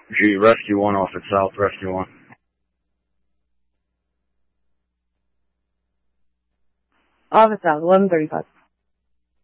G, Rescue 1 off at South, Rescue 1. Off at South, 1135.